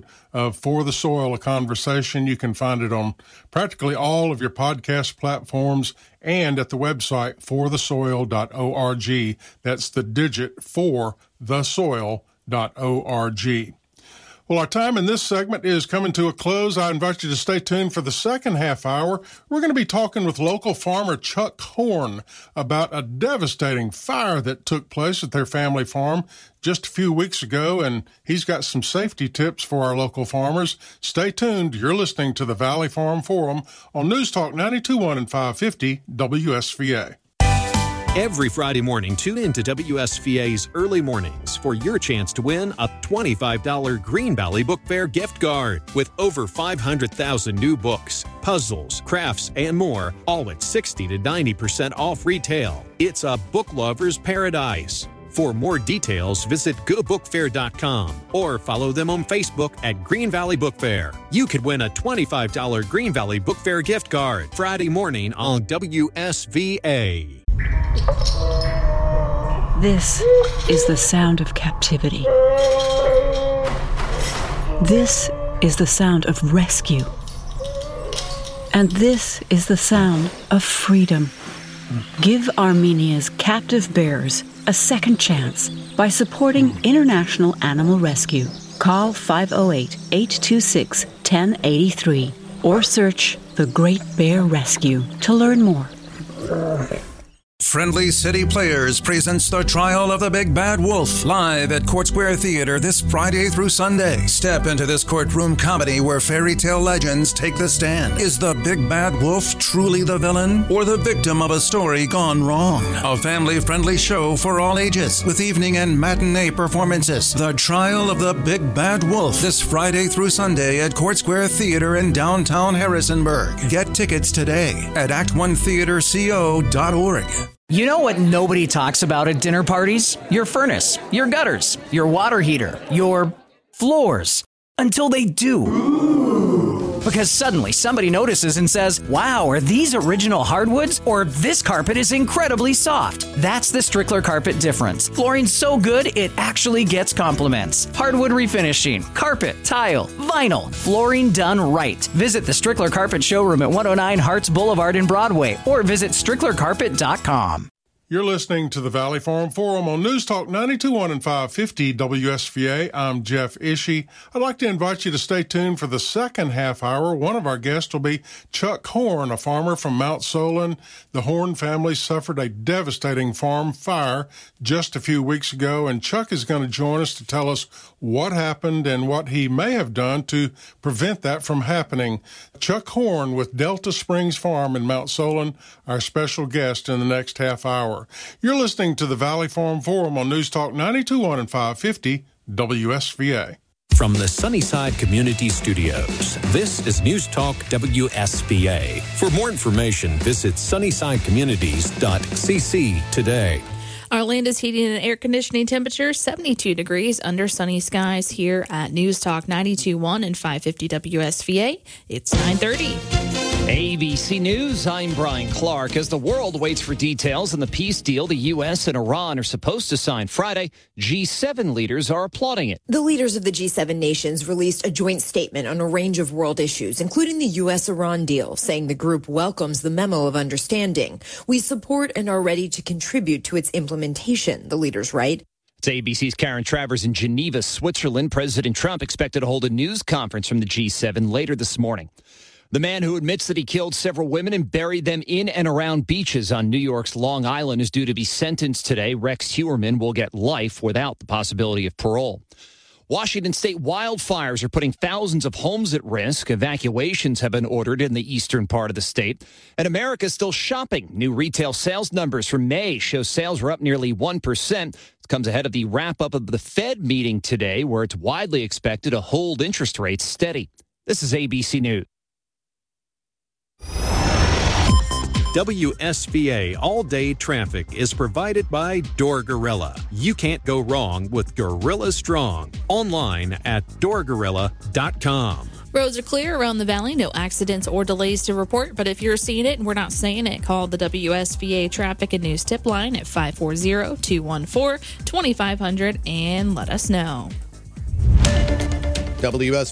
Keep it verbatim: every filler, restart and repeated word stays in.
of For the Soil, A Conversation. You can find it on practically all of your podcast platforms and at the website for the soil dot org. That's the digit for the soil dot org. Well, our time in this segment is coming to a close. I invite you to stay tuned for the second half hour. We're going to be talking with local farmer Chuck Horn about a devastating fire that took place at their family farm just a few weeks ago, and he's got some safety tips for our local farmers. Stay tuned. You're listening to the Valley Farm Forum on News Talk ninety-two point one and five fifty W S V A. Every Friday morning, tune in to W S V A's Early Mornings for your chance to win a twenty-five dollars Green Valley Book Fair gift card with over five hundred thousand new books, puzzles, crafts, and more, all at sixty to ninety percent off retail. It's a book lover's paradise. For more details, visit go book fair dot com or follow them on Facebook at Green Valley Book Fair. You could win a twenty-five dollars Green Valley Book Fair gift card Friday morning on W S V A. This is the sound of captivity. This is the sound of rescue. And this is the sound of freedom. Give Armenia's captive bears a second chance by supporting International Animal Rescue. Call five oh eight, eight two six, one oh eight three or search The Great Bear Rescue to learn more. Friendly City Players presents The Trial of the Big Bad Wolf live at Court Square Theater this Friday through Sunday. Step into this courtroom comedy where fairy tale legends take the stand. Is the Big Bad Wolf truly the villain or the victim of a story gone wrong? A family-friendly show for all ages with evening and matinee performances. The Trial of the Big Bad Wolf this Friday through Sunday at Court Square Theater in downtown Harrisonburg. Get tickets today at act one theater co dot org. You know what nobody talks about at dinner parties? Your furnace, your gutters, your water heater, your floors. Until they do. Ooh. Because suddenly somebody notices and says, wow, are these original hardwoods? Or this carpet is incredibly soft. That's the Strickler Carpet difference. Flooring's so good, it actually gets compliments. Hardwood refinishing, carpet, tile, vinyl, flooring done right. Visit the Strickler Carpet showroom at one oh nine Harts Boulevard in Broadway or visit strickler carpet dot com. You're listening to the Valley Farm Forum on News Talk ninety-two point one and five fifty W S V A. I'm Jeff Ishii. I'd like to invite you to stay tuned for the second half hour. One of our guests will be Chuck Horn, a farmer from Mount Solon. The Horn family suffered a devastating farm fire just a few weeks ago, and Chuck is going to join us to tell us what happened and what he may have done to prevent that from happening. Chuck Horn with Delta Springs Farm in Mount Solon, our special guest in the next half hour. You're listening to the Valley Farm Forum on News Talk ninety-two point one and five fifty W S V A. From the Sunnyside Community Studios, this is News Talk W S V A. For more information, visit sunnyside communities dot c c today. Our land is heating and air conditioning temperature seventy-two degrees under sunny skies here at News Talk ninety-two point one and five fifty W S V A. It's nine thirty. A B C News, I'm Brian Clark. As the world waits for details on the peace deal the U S and Iran are supposed to sign Friday, G seven leaders are applauding it. The leaders of the G seven nations released a joint statement on a range of world issues, including the U S Iran deal, saying the group welcomes the memo of understanding. We support and are ready to contribute to its implementation, the leaders write. It's A B C's Karen Travers in Geneva, Switzerland. President Trump expected to hold a news conference from the G seven later this morning. The man who admits that he killed several women and buried them in and around beaches on New York's Long Island is due to be sentenced today. Rex Heuermann will get life without the possibility of parole. Washington state wildfires are putting thousands of homes at risk. Evacuations have been ordered in the eastern part of the state. And America is still shopping. New retail sales numbers for May show sales were up nearly one percent. It comes ahead of the wrap-up of the Fed meeting today, where it's widely expected to hold interest rates steady. This is A B C News. W S V A all-day traffic is provided by Door Gorilla. You can't go wrong with Gorilla Strong. Online at door gorilla dot com. Roads are clear around the valley. No accidents or delays to report. But if you're seeing it and we're not saying it, call the W S V A Traffic and News Tip Line at five four zero, two one four, two five zero zero and let us know. W S